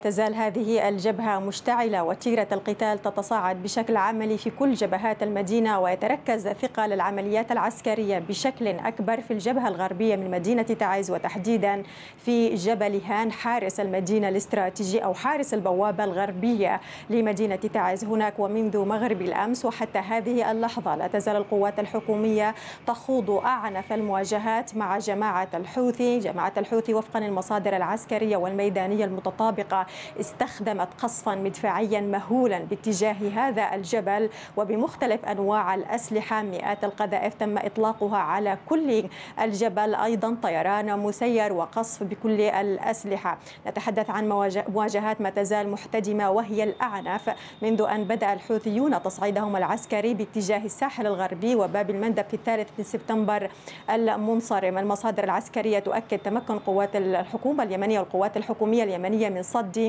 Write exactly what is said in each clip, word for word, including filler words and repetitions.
تزال هذه الجبهة مشتعلة وتيرة القتال تتصاعد بشكل عملي في كل جبهات المدينة، ويتركز ثقل العمليات العسكرية بشكل أكبر في الجبهة الغربية من مدينة تعز، وتحديدا في جبل هان حارس المدينة الاستراتيجي أو حارس البوابة الغربية لمدينة تعز. هناك ومنذ مغرب الأمس وحتى هذه اللحظة لا تزال القوات الحكومية تخوض أعنف المواجهات مع جماعة الحوثي. جماعة الحوثي وفقا للمصادر العسكرية والميدانية المتطابقة استخدمت قصفا مدفعيا مهولا باتجاه هذا الجبل وبمختلف أنواع الأسلحة. مئات القذائف تم إطلاقها على كل الجبل، أيضا طيران مسير وقصف بكل الأسلحة. نتحدث عن مواجهات ما تزال محتدمة وهي الأعنف منذ أن بدأ الحوثيون تصعيدهم العسكري باتجاه الساحل الغربي وباب المندب في الثالث من سبتمبر المنصرم. المصادر العسكرية تؤكد تمكن قوات الحكومة اليمنية والقوات الحكومية اليمنية من صد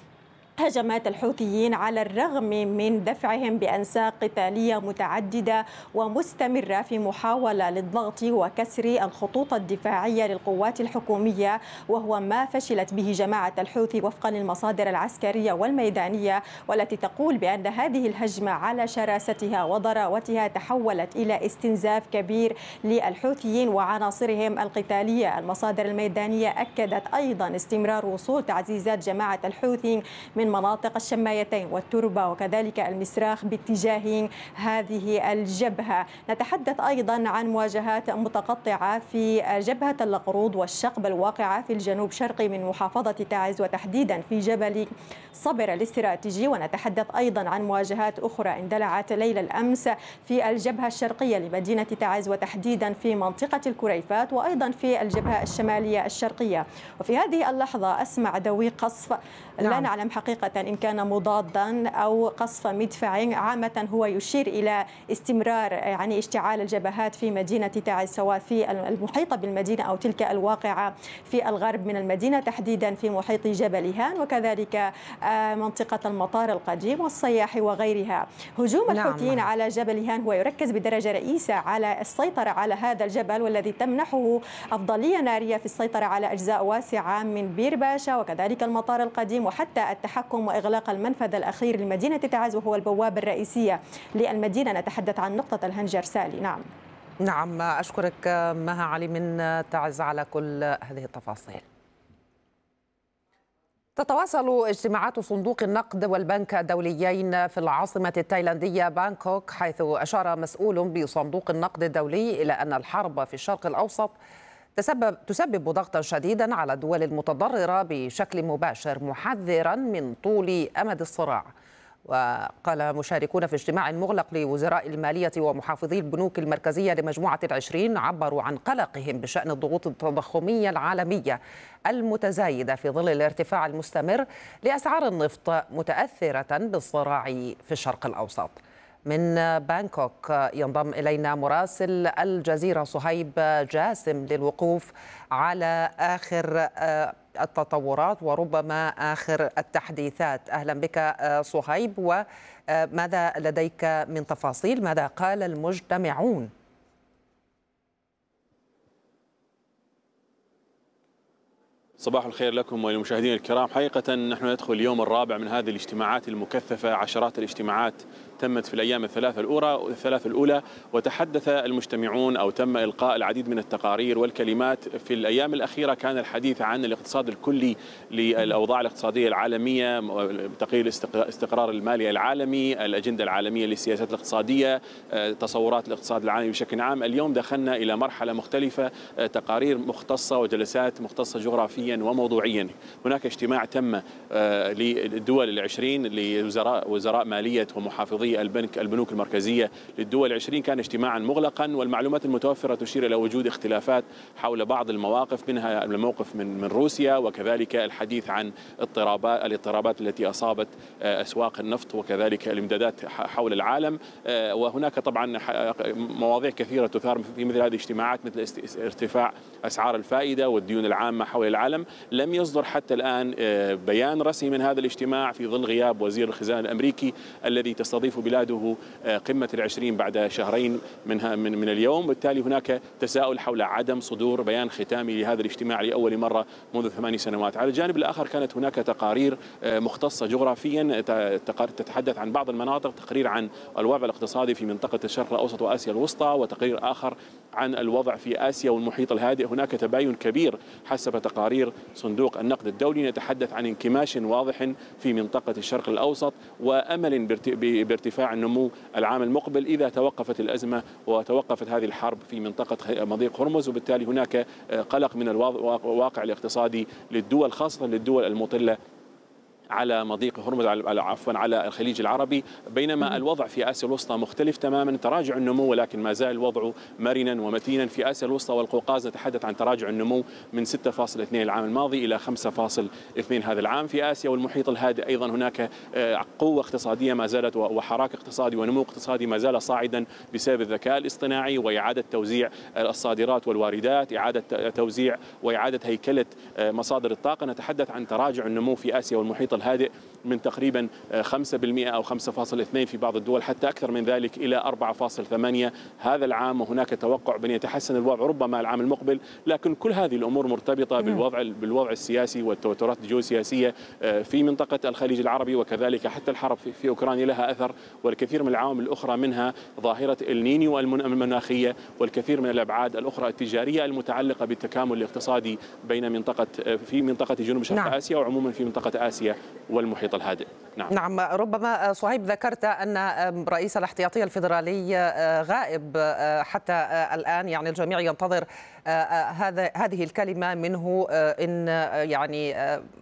هجمات الحوثيين على الرغم من دفعهم بأنساق قتالية متعددة ومستمرة في محاولة للضغط وكسر الخطوط الدفاعية للقوات الحكومية، وهو ما فشلت به جماعة الحوثي وفقا للمصادر العسكرية والميدانية، والتي تقول بأن هذه الهجمة على شراستها وضراوتها تحولت إلى استنزاف كبير للحوثيين وعناصرهم القتالية. المصادر الميدانية أكدت أيضا استمرار وصول تعزيزات جماعة الحوثي من مناطق الشمايتين والتربة وكذلك المسراخ باتجاه هذه الجبهة. نتحدث أيضا عن مواجهات متقطعة في جبهة القروض والشقب الواقعة في الجنوب شرقي من محافظة تعز وتحديدا في جبل صبر الاستراتيجي. ونتحدث أيضا عن مواجهات أخرى اندلعت ليلة الأمس في الجبهة الشرقية لمدينة تعز وتحديدا في منطقة الكريفات وأيضا في الجبهة الشمالية الشرقية. وفي هذه اللحظة أسمع دوي قصف لا نعم. نعلم حقيقة إن كان مضادا أو قصف مدفعي. عامة هو يشير إلى استمرار يعني اشتعال الجبهات في مدينة تعز سواء في المحيطة بالمدينة أو تلك الواقعة في الغرب من المدينة تحديدا في محيط جبل هان وكذلك منطقة المطار القديم والصياح وغيرها. هجوم الحوثيين نعم. على جبل هان هو يركز بدرجة رئيسة على السيطرة على هذا الجبل والذي تمنحه أفضلية نارية في السيطرة على أجزاء واسعة من بير باشا وكذلك المطار القديم وحتى التحكم وإغلاق المنفذ الأخير لمدينة تعز وهو البوابة الرئيسية للمدينة. نتحدث عن نقطة الهنجر سالي. نعم نعم أشكرك مها علي من تعز على كل هذه التفاصيل. تتواصل اجتماعات صندوق النقد والبنك الدوليين في العاصمة التايلاندية بانكوك، حيث أشار مسؤول بصندوق النقد الدولي إلى أن الحرب في الشرق الأوسط تسبب تسبب ضغطا شديدا على الدول المتضررة بشكل مباشر، محذرا من طول أمد الصراع. وقال مشاركون في اجتماع مغلق لوزراء المالية ومحافظي البنوك المركزية لمجموعة العشرين عبروا عن قلقهم بشأن الضغوط التضخمية العالمية المتزايدة في ظل الارتفاع المستمر لأسعار النفط متأثرة بالصراع في الشرق الأوسط. من بانكوك ينضم إلينا مراسل الجزيرة صهيب جاسم للوقوف على آخر التطورات وربما آخر التحديثات. أهلا بك صهيب، وماذا لديك من تفاصيل؟ ماذا قال المجتمعون؟ صباح الخير لكم وللمشاهدين الكرام. حقيقة نحن ندخل اليوم الرابع من هذه الاجتماعات المكثفة، عشرات الاجتماعات تمت في الأيام الثلاثة الأولى الثلاث الأولى وتحدث المجتمعون أو تم إلقاء العديد من التقارير والكلمات. في الأيام الأخيرة كان الحديث عن الاقتصاد الكلي للأوضاع الاقتصادية العالمية، تقرير الاستقرار المالي العالمي، الأجندة العالمية للسياسات الاقتصادية، تصورات الاقتصاد العالمي بشكل عام. اليوم دخلنا إلى مرحلة مختلفة، تقارير مختصة وجلسات مختصة جغرافيا وموضوعيا. هناك اجتماع تم للدول العشرين لوزراء وزراء مالية ومحافظي البنك البنوك المركزية للدول العشرين، كان اجتماعا مغلقا، والمعلومات المتوفرة تشير إلى وجود اختلافات حول بعض المواقف، منها الموقف من من روسيا وكذلك الحديث عن اضطرابات الاضطرابات التي أصابت أسواق النفط وكذلك الامدادات حول العالم. وهناك طبعا مواضيع كثيرة تثار في مثل هذه الاجتماعات مثل ارتفاع أسعار الفائدة والديون العامة حول العالم. لم يصدر حتى الآن بيان رسمي من هذا الاجتماع في ظل غياب وزير الخزانة الأمريكي الذي تستضيفه بلاده قمة العشرين بعد شهرين من من من اليوم، بالتالي هناك تساؤل حول عدم صدور بيان ختامي لهذا الاجتماع لأول مرة منذ ثماني سنوات. على الجانب الآخر كانت هناك تقارير مختصة جغرافيا تتحدث عن بعض المناطق، تقرير عن الوضع الاقتصادي في منطقة الشرق الأوسط وآسيا الوسطى، وتقرير آخر عن الوضع في آسيا والمحيط الهادئ. هناك تباين كبير حسب تقارير صندوق النقد الدولي، نتحدث عن انكماش واضح في منطقة الشرق الأوسط وأمل بارتفاع النمو العام المقبل إذا توقفت الأزمة وتوقفت هذه الحرب في منطقة مضيق هرمز. وبالتالي هناك قلق من الواقع الاقتصادي للدول، خاصة للدول المطلة على مضيق هرمز، على عفوا على الخليج العربي، بينما الوضع في آسيا الوسطى مختلف تماما، تراجع النمو ولكن ما زال الوضع مرنا ومتينا. في آسيا الوسطى والقوقاز نتحدث عن تراجع النمو من ستة فاصل اثنين العام الماضي إلى خمسة فاصل اثنين هذا العام. في آسيا والمحيط الهادئ أيضا هناك قوة اقتصادية ما زالت وحراك اقتصادي ونمو اقتصادي ما زال صاعدا بسبب الذكاء الاصطناعي وإعادة توزيع الصادرات والواردات، إعادة توزيع وإعادة هيكلة مصادر الطاقة. نتحدث عن تراجع النمو في آسيا والمحيط الهادئ من تقريبا خمسة بالمئة أو خمسة فاصل اثنين في بعض الدول حتى أكثر من ذلك إلى أربعة فاصل ثمانية هذا العام، وهناك توقع بأن يتحسن الوضع ربما العام المقبل. لكن كل هذه الأمور مرتبطة بالوضع بالوضع السياسي والتوترات الجيوسياسية في منطقة الخليج العربي، وكذلك حتى الحرب في أوكرانيا لها أثر، والكثير من العوامل الأخرى منها ظاهرة النينيو المناخية والكثير من الأبعاد الأخرى التجارية المتعلقة بالتكامل الاقتصادي بين منطقة في منطقة جنوب شرق نعم. آسيا وعموما في منطقة آسيا والمحيط الهادئ. نعم. نعم ربما صهيب ذكرت أن رئيس الاحتياطية الفيدرالي غائب حتى الآن، يعني الجميع ينتظر هذا هذه الكلمة منه، إن يعني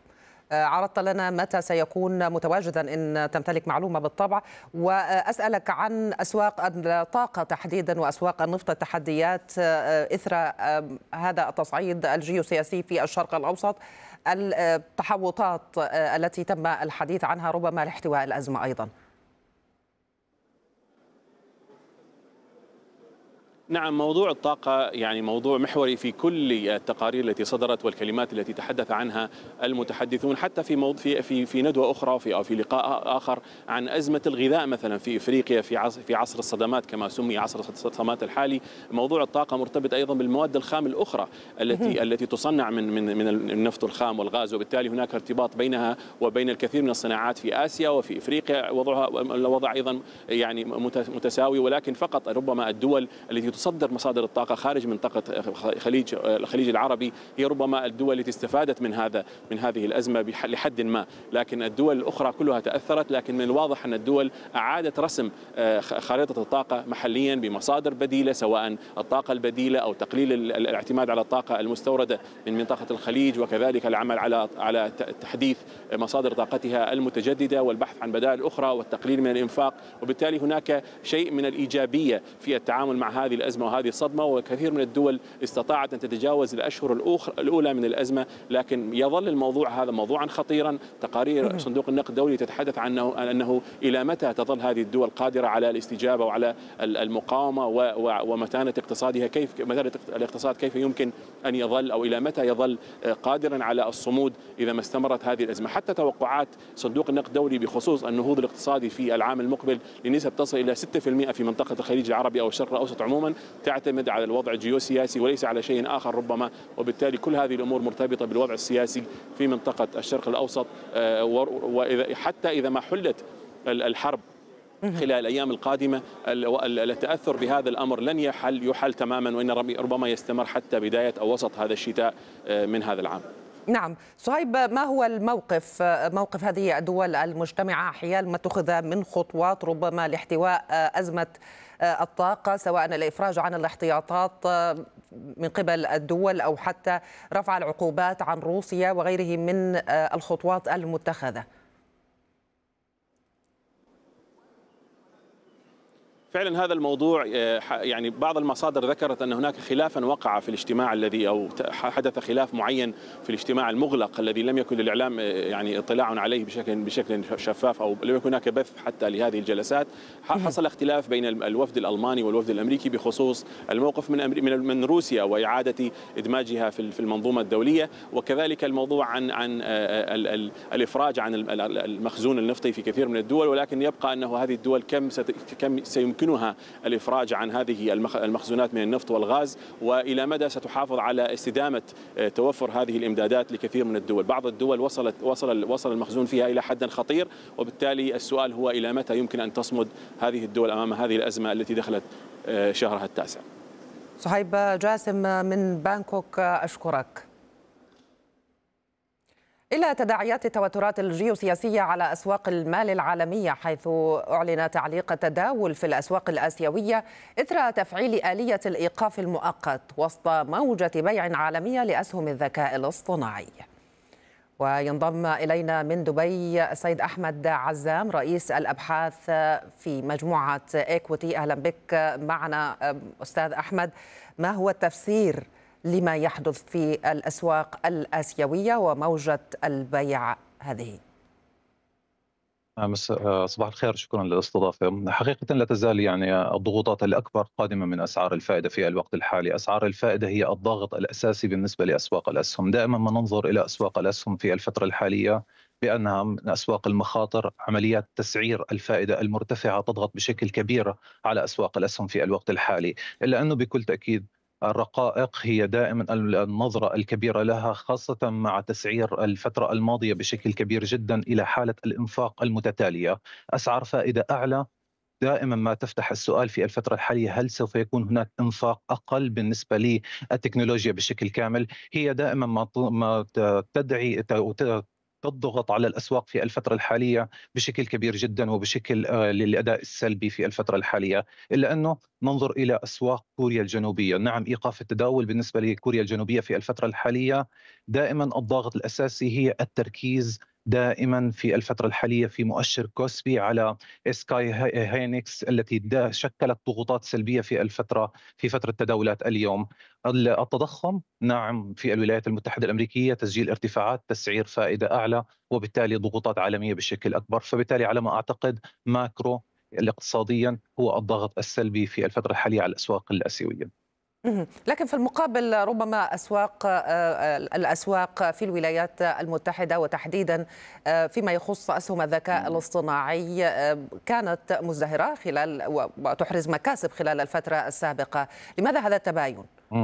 عرضت لنا متى سيكون متواجدا إن تمتلك معلومة بالطبع. وأسألك عن أسواق الطاقة تحديدا وأسواق النفط، التحديات إثر هذا التصعيد الجيوسياسي في الشرق الأوسط، التحوطات التي تم الحديث عنها ربما لاحتواء الأزمة أيضا. نعم، موضوع الطاقة يعني موضوع محوري في كل التقارير التي صدرت والكلمات التي تحدث عنها المتحدثون، حتى في موضوع في في في ندوة أخرى في أو في لقاء آخر عن أزمة الغذاء مثلا في إفريقيا في عصر في عصر الصدمات كما سمي عصر الصدمات الحالي. موضوع الطاقة مرتبط أيضا بالمواد الخام الأخرى التي التي تصنع من من من النفط الخام والغاز، وبالتالي هناك ارتباط بينها وبين الكثير من الصناعات في آسيا وفي إفريقيا. وضعها الوضع أيضا يعني متساوي، ولكن فقط ربما الدول التي تصدر مصادر الطاقة خارج منطقة خليج الخليج العربي هي ربما الدول التي استفادت من هذا من هذه الأزمة لحد ما، لكن الدول الأخرى كلها تأثرت. لكن من الواضح أن الدول أعادت رسم خريطة الطاقة محليا بمصادر بديلة، سواء الطاقة البديلة أو تقليل الاعتماد على الطاقة المستوردة من منطقة الخليج، وكذلك العمل على على تحديث مصادر طاقتها المتجددة والبحث عن بدائل أخرى والتقليل من الإنفاق. وبالتالي هناك شيء من الإيجابية في التعامل مع هذه الأزمة وهذه الصدمة، وكثير من الدول استطاعت أن تتجاوز الأشهر الأولى من الأزمة. لكن يظل الموضوع هذا موضوعا خطيرا. تقارير صندوق النقد الدولي تتحدث عنه أنه إلى متى تظل هذه الدول قادرة على الاستجابة وعلى المقاومة ومتانة اقتصادها، كيف متانة الاقتصاد كيف يمكن أن يظل أو إلى متى يظل قادرا على الصمود إذا ما استمرت هذه الأزمة. حتى توقعات صندوق النقد الدولي بخصوص النهوض الاقتصادي في العام المقبل لنسب تصل إلى ستة بالمئة في منطقة الخليج العربي أو الشرق الأوسط عموما، تعتمد على الوضع الجيوسياسي وليس على شيء آخر ربما. وبالتالي كل هذه الأمور مرتبطة بالوضع السياسي في منطقة الشرق الأوسط، وحتى إذا ما حلت الحرب خلال الأيام القادمة التأثر بهذا الأمر لن يحل يحل تماما، وإن ربما يستمر حتى بداية أو وسط هذا الشتاء من هذا العام. نعم صهيب، ما هو الموقف موقف هذه الدول المجتمعة حيال ما اتخذ من خطوات ربما لاحتواء أزمة الطاقة، سواء الإفراج عن الاحتياطات من قبل الدول أو حتى رفع العقوبات عن روسيا وغيره من الخطوات المتخذة؟ فعلا هذا الموضوع يعني بعض المصادر ذكرت ان هناك خلافا وقع في الاجتماع الذي او حدث خلاف معين في الاجتماع المغلق الذي لم يكن للاعلام يعني اطلاع عليه بشكل بشكل شفاف او لم يكن هناك بث حتى لهذه الجلسات. حصل اختلاف بين الوفد الالماني والوفد الامريكي بخصوص الموقف من من من روسيا واعاده ادماجها في المنظومه الدوليه، وكذلك الموضوع عن عن الافراج عن المخزون النفطي في كثير من الدول، ولكن يبقى انه هذه الدول كم كم سيمكن يمكنها الإفراج عن هذه المخزونات من النفط والغاز، وإلى مدى ستحافظ على استدامة توفر هذه الإمدادات لكثير من الدول. بعض الدول وصلت وصل وصل المخزون فيها إلى حد خطير، وبالتالي السؤال هو إلى متى يمكن أن تصمد هذه الدول أمام هذه الأزمة التي دخلت شهرها التاسع. صهيب جاسم من بانكوك، أشكرك. إلى تداعيات التوترات الجيوسياسية على أسواق المال العالمية، حيث أعلن تعليق التداول في الأسواق الآسيوية إثر تفعيل آلية الإيقاف المؤقت وسط موجة بيع عالمية لأسهم الذكاء الاصطناعي. وينضم إلينا من دبي السيد أحمد عزام رئيس الأبحاث في مجموعة إيكويتي. أهلا بك معنا أستاذ أحمد. ما هو التفسير لما يحدث في الأسواق الآسيوية وموجة البيع هذه؟ صباح الخير، شكرا للاستضافة. حقيقة لا تزال يعني الضغوطات الأكبر قادمة من أسعار الفائدة في الوقت الحالي. أسعار الفائدة هي الضاغط الأساسي بالنسبة لأسواق الأسهم. دائما ما ننظر إلى أسواق الأسهم في الفترة الحالية بأنها من أسواق المخاطر. عمليات تسعير الفائدة المرتفعة تضغط بشكل كبير على أسواق الأسهم في الوقت الحالي، إلا أنه بكل تأكيد الرقائق هي دائما النظرة الكبيرة لها، خاصة مع تسعير الفترة الماضية بشكل كبير جدا إلى حالة الإنفاق المتتالية. أسعار فائدة أعلى دائما ما تفتح السؤال في الفترة الحالية، هل سوف يكون هناك إنفاق أقل بالنسبة للتكنولوجيا بشكل كامل؟ هي دائما ما تدعي تضغط على الأسواق في الفترة الحالية بشكل كبير جدا وبشكل للأداء السلبي في الفترة الحالية. إلا أنه ننظر إلى أسواق كوريا الجنوبية. نعم، إيقاف التداول بالنسبة لكوريا الجنوبية في الفترة الحالية دائما الضغط الأساسي هي التركيز دائما في الفترة الحالية في مؤشر كوسبي على سكاي هاينكس التي شكلت ضغوطات سلبية في الفترة في فترة تداولات اليوم. التضخم نعم في الولايات المتحدة الأمريكية، تسجيل ارتفاعات، تسعير فائدة أعلى، وبالتالي ضغوطات عالمية بشكل أكبر. فبالتالي على ما أعتقد ماكرو اقتصاديا هو الضغط السلبي في الفترة الحالية على الأسواق الآسيوية. لكن في المقابل ربما أسواق الأسواق في الولايات المتحدة وتحديدا فيما يخص أسهم الذكاء الاصطناعي كانت مزدهرة خلال وتحرز مكاسب خلال الفترة السابقة. لماذا هذا التباين؟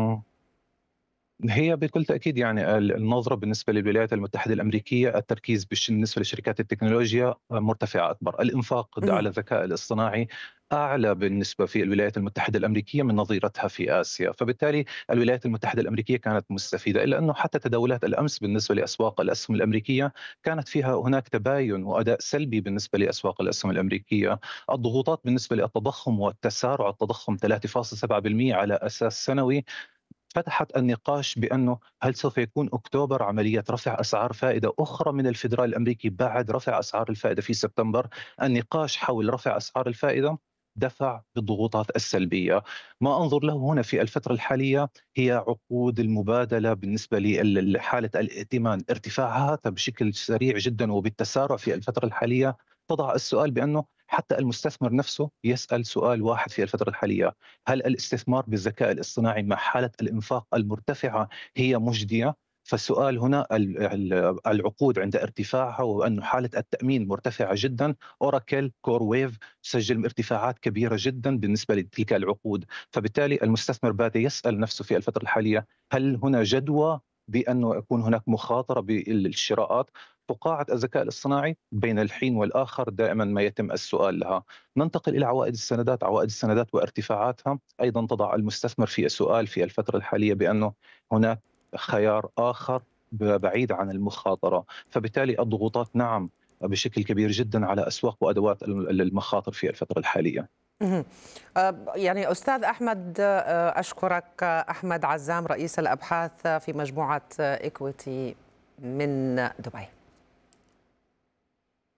هي بكل تأكيد يعني النظرة بالنسبة للولايات المتحدة الأمريكية، التركيز بالنسبة لشركات التكنولوجيا مرتفع أكبر. الإنفاق على الذكاء الاصطناعي أعلى بالنسبة في الولايات المتحدة الأمريكية من نظيرتها في آسيا، فبالتالي الولايات المتحدة الأمريكية كانت مستفيدة. إلا أنه حتى تداولات الأمس بالنسبة لأسواق الأسهم الأمريكية كانت فيها هناك تباين وأداء سلبي بالنسبة لأسواق الأسهم الأمريكية. الضغوطات بالنسبة للتضخم والتسارع التضخم ثلاثة فاصلة سبعة بالمئة على أساس سنوي فتحت النقاش بأنه هل سوف يكون أكتوبر عملية رفع أسعار فائدة أخرى من الفيدرالي الأمريكي بعد رفع أسعار الفائدة في سبتمبر. النقاش حول رفع أسعار الفائدة دفع بالضغوطات السلبية. ما أنظر له هنا في الفترة الحالية هي عقود المبادلة بالنسبة لحالة الائتمان، ارتفاعها بشكل سريع جدا وبالتسارع في الفترة الحالية تضع السؤال بأنه حتى المستثمر نفسه يسأل سؤال واحد في الفترة الحالية: هل الاستثمار بالذكاء الاصطناعي مع حالة الإنفاق المرتفعة هي مجدية؟ فالسؤال هنا العقود عند ارتفاعها وأن حالة التأمين مرتفعة جدا. أوراكل كور ويف سجل ارتفاعات كبيرة جدا بالنسبة لتلك العقود، فبالتالي المستثمر بات يسأل نفسه في الفترة الحالية هل هنا جدوى بأنه يكون هناك مخاطرة بالشراءات؟ فقاعة الذكاء الاصطناعي بين الحين والآخر دائما ما يتم السؤال لها. ننتقل إلى عوائد السندات. عوائد السندات وارتفاعاتها أيضا تضع المستثمر في السؤال في الفترة الحالية بأنه هناك خيار آخر بعيد عن المخاطرة. فبالتالي الضغوطات نعم بشكل كبير جدا على أسواق وأدوات المخاطر في الفترة الحالية. يعني أستاذ أحمد، أشكرك. أحمد عزام رئيس الأبحاث في مجموعة إيكويتي من دبي.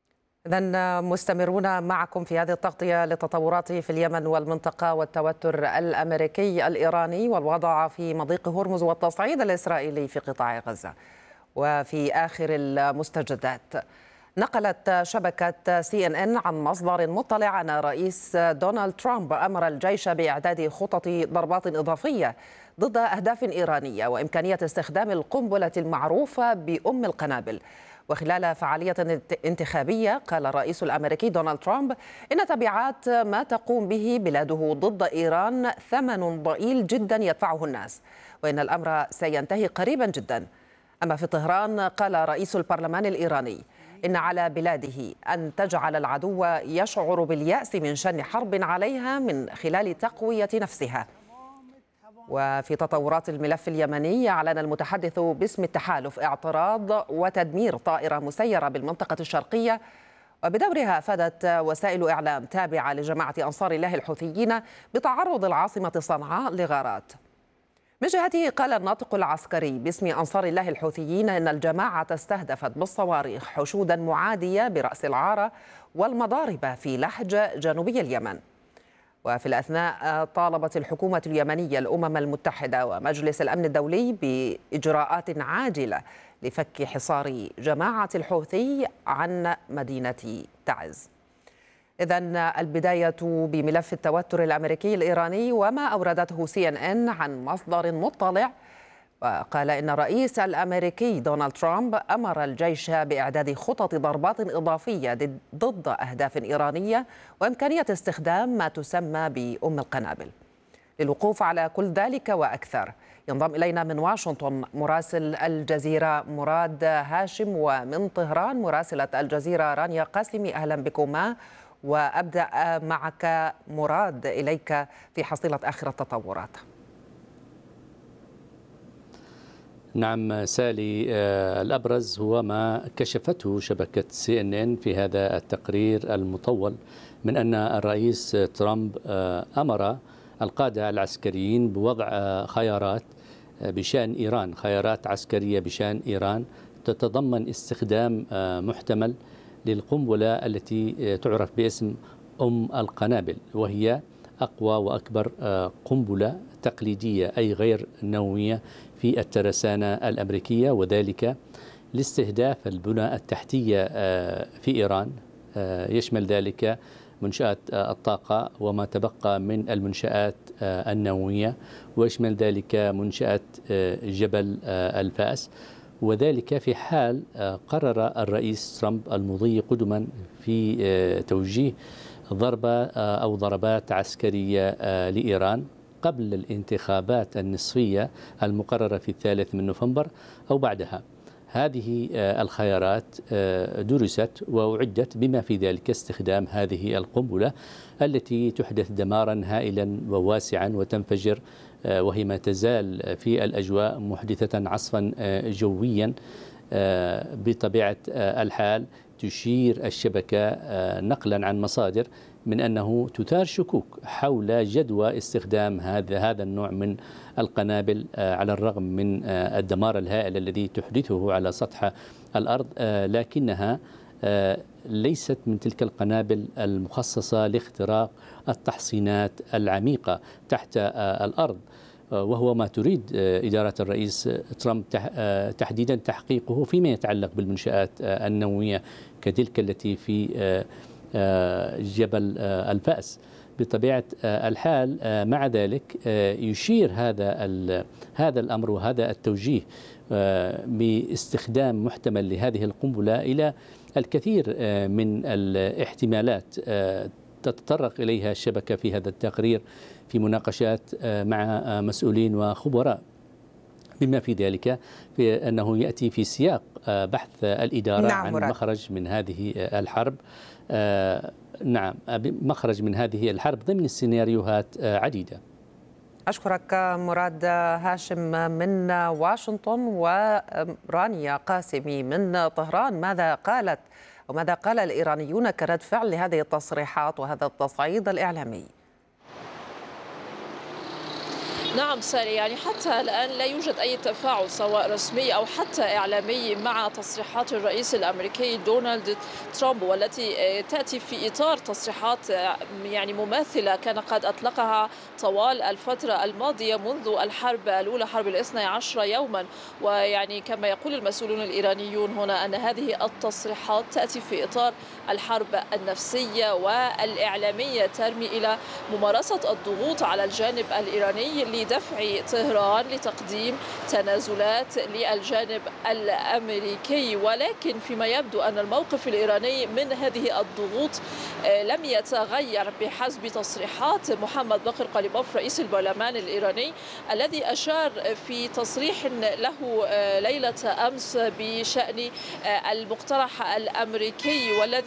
إذن مستمرون معكم في هذه التغطية للتطورات في اليمن والمنطقة والتوتر الأمريكي الإيراني والوضع في مضيق هرمز والتصعيد الإسرائيلي في قطاع غزة. وفي آخر المستجدات، نقلت شبكة سي إن إن عن مصدر مطلع أن رئيس دونالد ترامب أمر الجيش بإعداد خطط ضربات إضافية ضد أهداف إيرانية وإمكانية استخدام القنبلة المعروفة بأم القنابل. وخلال فعالية انتخابية قال الرئيس الأمريكي دونالد ترامب إن تبعات ما تقوم به بلاده ضد إيران ثمن ضئيل جدا يدفعه الناس، وإن الأمر سينتهي قريبا جدا. أما في طهران قال رئيس البرلمان الإيراني إن على بلاده أن تجعل العدو يشعر باليأس من شن حرب عليها من خلال تقوية نفسها. وفي تطورات الملف اليمني، أعلن المتحدث باسم التحالف اعتراض وتدمير طائرة مسيرة بالمنطقة الشرقية، وبدورها أفادت وسائل إعلام تابعة لجماعة أنصار الله الحوثيين بتعرض العاصمة صنعاء لغارات. من جهته قال الناطق العسكري باسم أنصار الله الحوثيين إن الجماعة استهدفت بالصواريخ حشودا معادية برأس العارة والمضارب في لحج جنوبي اليمن. وفي الأثناء طالبت الحكومة اليمنية الأمم المتحدة ومجلس الأمن الدولي بإجراءات عاجلة لفك حصار جماعة الحوثي عن مدينة تعز. إذن البداية بملف التوتر الأمريكي الإيراني وما أوردته سي إن إن عن مصدر مطلع، وقال إن الرئيس الأمريكي دونالد ترامب أمر الجيش بإعداد خطط ضربات إضافية ضد أهداف إيرانية وإمكانية استخدام ما تسمى بأم القنابل. للوقوف على كل ذلك وأكثر ينضم إلينا من واشنطن مراسل الجزيرة مراد هاشم، ومن طهران مراسلة الجزيرة رانيا قاسمي. أهلا بكما، وأبدأ معك مراد إليك في حصيلة آخر التطورات. نعم سالي، الأبرز هو ما كشفته شبكة سي إن إن في هذا التقرير المطول من أن الرئيس ترامب أمر القادة العسكريين بوضع خيارات بشأن إيران، خيارات عسكرية بشأن إيران تتضمن استخدام محتمل للقنبلة التي تعرف باسم أم القنابل، وهي أقوى وأكبر قنبلة تقليدية أي غير نووية في الترسانة الأمريكية، وذلك لاستهداف البنى التحتية في إيران، يشمل ذلك منشآت الطاقة وما تبقى من المنشآت النووية، ويشمل ذلك منشآت جبل الفأس، وذلك في حال قرر الرئيس ترامب المضي قدما في توجيه ضربة أو ضربات عسكرية لإيران قبل الانتخابات النصفية المقررة في الثالث من نوفمبر أو بعدها. هذه الخيارات درست وأعدت بما في ذلك استخدام هذه القنبلة التي تحدث دمارا هائلا وواسعا وتنفجر وهي ما تزال في الأجواء محدثة عصفا جويا. بطبيعة الحال تشير الشبكة نقلا عن مصادر من أنه تثار شكوك حول جدوى استخدام هذا هذا النوع من القنابل على الرغم من الدمار الهائل الذي تحدثه على سطح الأرض، لكنها ليست من تلك القنابل المخصصة لاختراق التحصينات العميقة تحت الأرض، وهو ما تريد إدارة الرئيس ترامب تحديدا تحقيقه فيما يتعلق بالمنشآت النووية كتلك التي في جبل الفأس. بطبيعة الحال مع ذلك يشير هذا هذا الأمر وهذا التوجيه باستخدام محتمل لهذه القنبلة إلى الكثير من الاحتمالات تتطرق إليها الشبكة في هذا التقرير في مناقشات مع مسؤولين وخبراء، بما في ذلك في أنه يأتي في سياق بحث الإدارة نعم عن مراد. مخرج من هذه الحرب آه نعم مخرج من هذه الحرب ضمن السيناريوهات عديدة. أشكرك مراد هاشم من واشنطن، ورانيا قاسمي من طهران. ماذا قالت وماذا قال الإيرانيون كرد فعل لهذه التصريحات وهذا التصعيد الإعلامي؟ نعم سالي، يعني حتى الآن لا يوجد أي تفاعل سواء رسمي أو حتى إعلامي مع تصريحات الرئيس الأمريكي دونالد ترامب، والتي تأتي في إطار تصريحات يعني مماثلة كان قد أطلقها طوال الفترة الماضية منذ الحرب الأولى، حرب الاثني عشر يوما. ويعني كما يقول المسؤولون الإيرانيون هنا أن هذه التصريحات تأتي في إطار الحرب النفسية والإعلامية ترمي إلى ممارسة الضغوط على الجانب الإيراني لدفع طهران لتقديم تنازلات للجانب الأمريكي. ولكن فيما يبدو أن الموقف الإيراني من هذه الضغوط لم يتغير بحسب تصريحات محمد باقر قليباف رئيس البرلمان الإيراني، الذي أشار في تصريح له ليلة أمس بشأن المقترح الأمريكي والذي